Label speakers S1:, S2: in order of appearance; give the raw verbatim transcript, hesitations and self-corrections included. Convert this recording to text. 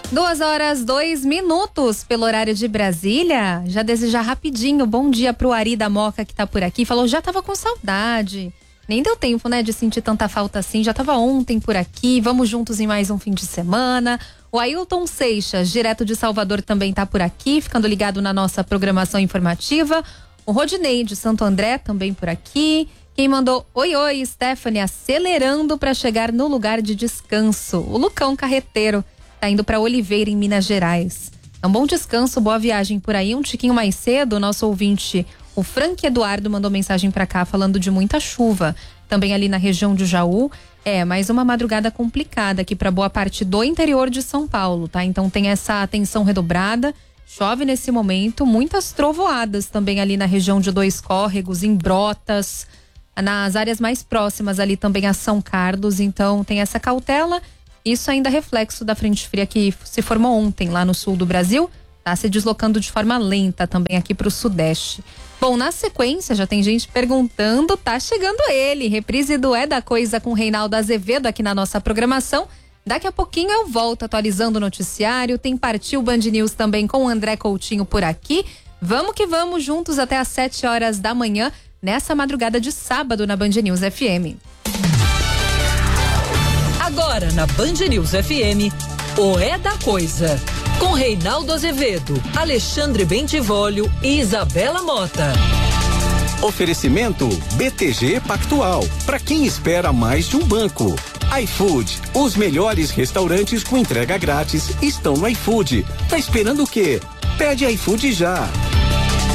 S1: Duas horas, dois minutos pelo horário de Brasília. Já desejar rapidinho bom dia pro Ari da Moca que tá por aqui. Falou, já tava com saudade. Nem deu tempo, né, de sentir tanta falta assim. Já tava ontem por aqui. Vamos juntos em mais um fim de semana. O Ailton Seixas, direto de Salvador, também tá por aqui, ficando ligado na nossa programação informativa. O Rodinei de Santo André também por aqui. Quem mandou oi, oi, Stephanie, acelerando para chegar no lugar de descanso. O Lucão Carreteiro tá indo para Oliveira, em Minas Gerais. É um bom descanso, boa viagem por aí. Um tiquinho mais cedo, o nosso ouvinte, o Frank Eduardo, mandou mensagem para cá falando de muita chuva. Também ali na região de Jaú. É, mais uma madrugada complicada aqui para boa parte do interior de São Paulo, tá? Então tem essa atenção redobrada. Chove nesse momento, muitas trovoadas também ali na região de Dois Córregos, em Brotas, nas áreas mais próximas ali também a São Carlos. Então tem essa cautela. Isso ainda é reflexo da frente fria que se formou ontem lá no sul do Brasil, tá se deslocando de forma lenta também aqui para o sudeste. Bom, na sequência já tem gente perguntando, tá chegando ele, reprise do É da Coisa com Reinaldo Azevedo aqui na nossa programação. Daqui a pouquinho eu volto atualizando o noticiário, tem Partiu Band News também com o André Coutinho por aqui. Vamos que vamos juntos até às sete horas da manhã, nessa madrugada de sábado na Band News F M.
S2: Agora na Band News F M, o É da Coisa, com Reinaldo Azevedo, Alexandre Bentivolio e Isabela Mota.
S3: Oferecimento B T G Pactual, para quem espera mais de um banco. iFood, os melhores restaurantes com entrega grátis estão no iFood. Tá esperando o quê? Pede iFood já.